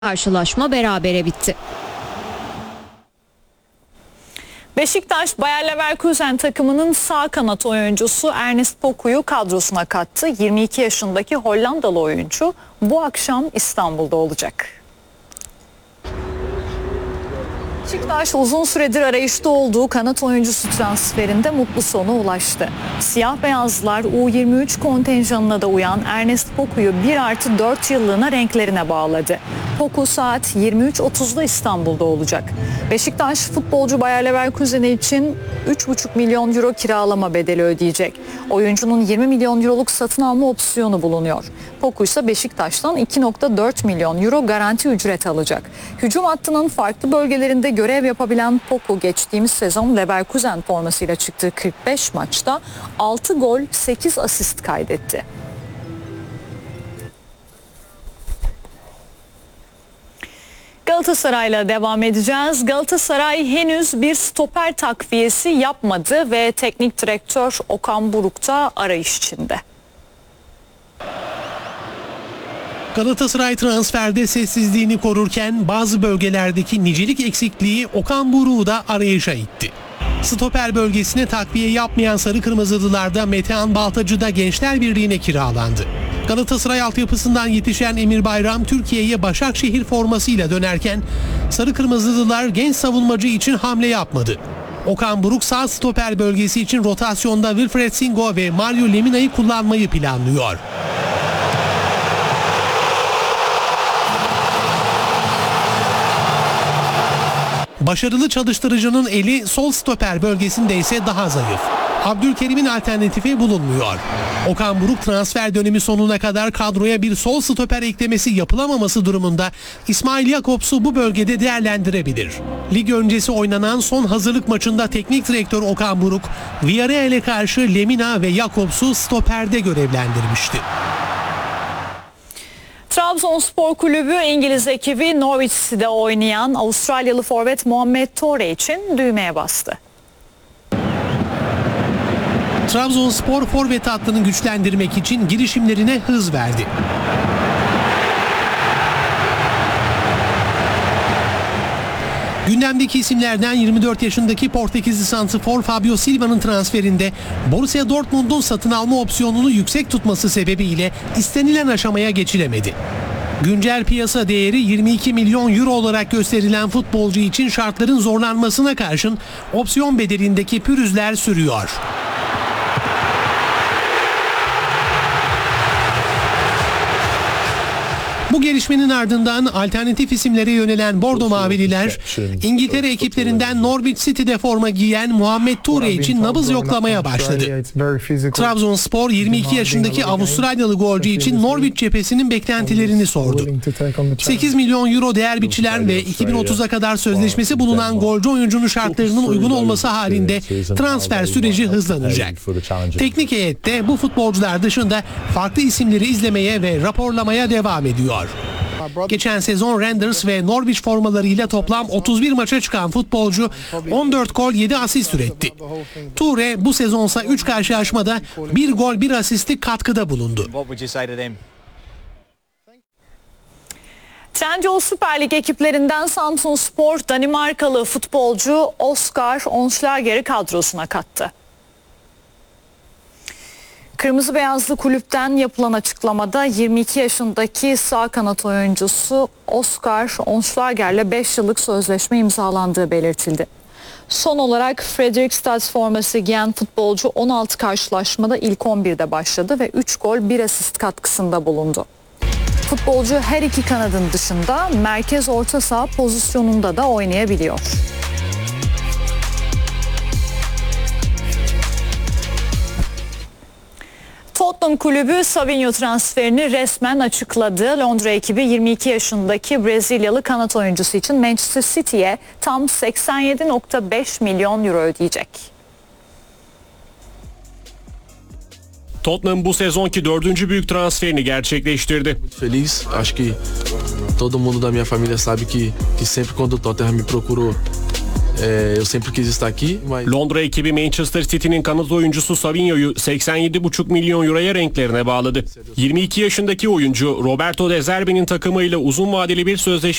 Karşılaşma berabere bitti. Beşiktaş, Bayer Leverkusen takımının sağ kanat oyuncusu Ernest Poku'yu kadrosuna kattı. 22 yaşındaki Hollandalı oyuncu bu akşam İstanbul'da olacak. Beşiktaş uzun süredir arayışta olduğu kanat oyuncusu transferinde mutlu sona ulaştı. Siyah beyazlılar U23 kontenjanına da uyan Ernest Poku'yu 1+4 yıllığına renklerine bağladı. Poku saat 23.30'da İstanbul'da olacak. Beşiktaş futbolcu Bayer Leverkusen için 3,5 milyon euro kiralama bedeli ödeyecek. Oyuncunun 20 milyon euroluk satın alma opsiyonu bulunuyor. Poku ise Beşiktaş'tan 2,4 milyon euro garanti ücret alacak. Hücum hattının farklı bölgelerinde görev yapabilen Poku geçtiğimiz sezon Leverkusen formasıyla çıktığı 45 maçta 6 gol 8 asist kaydetti. Galatasaray'la devam edeceğiz. Galatasaray henüz bir stoper takviyesi yapmadı ve teknik direktör Okan Buruk da arayış içinde. Galatasaray transferde sessizliğini korurken bazı bölgelerdeki nicelik eksikliği Okan Buruk'u da arayışa itti. Stoper bölgesine takviye yapmayan Sarı Kırmızılılarda Metehan Baltacı da Gençler Birliği'ne kiralandı. Galatasaray altyapısından yetişen Emir Bayram Türkiye'ye Başakşehir formasıyla dönerken Sarı Kırmızılılar genç savunmacı için hamle yapmadı. Okan Buruk sağ stoper bölgesi için rotasyonda Wilfred Singo ve Mario Lemina'yı kullanmayı planlıyor. Başarılı çalıştırıcının eli sol stoper bölgesinde ise daha zayıf. Abdülkerim'in alternatifi bulunmuyor. Okan Buruk transfer dönemi sonuna kadar kadroya bir sol stoper eklemesi yapılamaması durumunda İsmail Jakobs'u bu bölgede değerlendirebilir. Lig öncesi oynanan son hazırlık maçında teknik direktör Okan Buruk, Villarreal'e karşı Lemina ve Jakobs'u stoperde görevlendirmişti. Trabzonspor Kulübü İngiliz ekibi Norwich City'de oynayan Avustralyalı forvet Muhammed Toure için düğmeye bastı. Trabzonspor forvet hattını güçlendirmek için girişimlerine hız verdi. Gündemdeki isimlerden 24 yaşındaki Portekizli santrfor Fabio Silva'nın transferinde Borussia Dortmund'un satın alma opsiyonunu yüksek tutması sebebiyle istenilen aşamaya geçilemedi. Güncel piyasa değeri 22 milyon euro olarak gösterilen futbolcu için şartların zorlanmasına karşın opsiyon bedelindeki pürüzler sürüyor. Bu gelişmenin ardından alternatif isimlere yönelen Bordo Mavililer, İngiltere ekiplerinden Norwich City'de forma giyen Muhammed Toure için nabız yoklamaya başladı. Trabzonspor 22 yaşındaki Avustralyalı golcü için Norwich cephesinin beklentilerini sordu. 8 milyon euro değer biçilen ve 2030'a kadar sözleşmesi bulunan golcü oyuncunun şartlarının uygun olması halinde transfer süreci hızlanacak. Teknik heyette bu futbolcular dışında farklı isimleri izlemeye ve raporlamaya devam ediyor. Geçen sezon Rangers ve Norwich formalarıyla toplam 31 maça çıkan futbolcu 14 gol 7 asist üretti. Toure bu sezonsa 3 karşılaşmada 1 gol 1 asistlik katkıda bulundu. Trendyol Süper Lig ekiplerinden Samsunspor Danimarkalı futbolcu Oscar Onslager'i kadrosuna kattı. Kırmızı Beyazlı kulüpten yapılan açıklamada 22 yaşındaki sağ kanat oyuncusu Oscar Onslager'le 5 yıllık sözleşme imzalandığı belirtildi. Son olarak Fredrikstad forması giyen futbolcu 16 karşılaşmada ilk 11'de başladı ve 3 gol 1 asist katkısında bulundu. Futbolcu her iki kanadın dışında merkez orta saha pozisyonunda da oynayabiliyor. Tottenham kulübü Savinho transferini resmen açıkladı. Londra ekibi 22 yaşındaki Brezilyalı kanat oyuncusu için Manchester City'ye tam 87,5 milyon euro ödeyecek. Tottenham bu sezonki 4. büyük transferini gerçekleştirdi. Feliz, acho que todo mundo da minha família sabe que sempre quando o Tottenham me procurou Eu sempre quis estar aqui. Londra ekibi Manchester City'nin kanat oyuncusu Savinho'yu 87,5 milyon euroya renklerine bağladı. 22 yaşındaki oyuncu Roberto De Zerbi'nin takımıyla uzun vadeli bir sözleşme